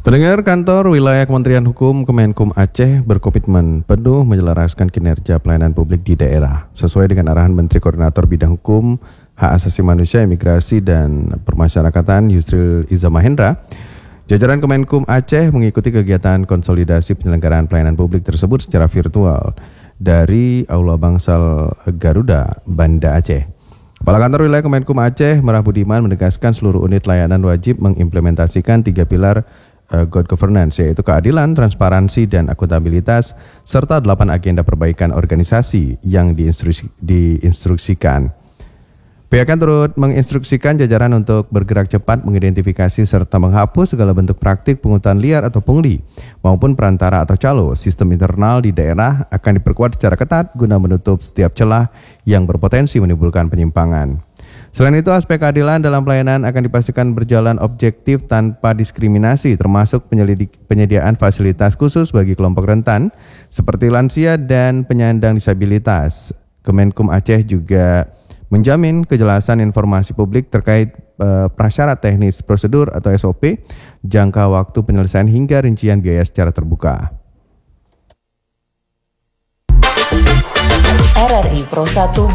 Pendengar, kantor wilayah Kementerian Hukum Kemenkum Aceh berkomitmen penuh menyelaraskan kinerja pelayanan publik di daerah sesuai dengan arahan Menteri Koordinator Bidang Hukum, Hak Asasi Manusia, Imigrasi, dan Permasyarakatan Yusril Iza Mahendra. Jajaran Kemenkum Aceh mengikuti kegiatan konsolidasi penyelenggaraan pelayanan publik tersebut secara virtual dari Aula Bangsal Garuda, Banda Aceh. Kepala Kantor Wilayah Kemenkum Aceh, Merah Budiman, menegaskan seluruh unit layanan wajib mengimplementasikan 3 pilar good governance, yaitu keadilan, transparansi, dan akuntabilitas, serta 8 agenda perbaikan organisasi yang diinstruksikan. Pihaknya turut menginstruksikan jajaran untuk bergerak cepat mengidentifikasi serta menghapus segala bentuk praktik pungutan liar atau pungli maupun perantara atau calo. Sistem internal di daerah akan diperkuat secara ketat guna menutup setiap celah yang berpotensi menimbulkan penyimpangan. Selain itu, aspek keadilan dalam pelayanan akan dipastikan berjalan objektif tanpa diskriminasi, termasuk penyediaan fasilitas khusus bagi kelompok rentan seperti lansia dan penyandang disabilitas. Kemenkum Aceh juga menjamin kejelasan informasi publik terkait prasyarat teknis prosedur atau SOP, jangka waktu penyelesaian hingga rincian biaya secara terbuka. RRI Pro 1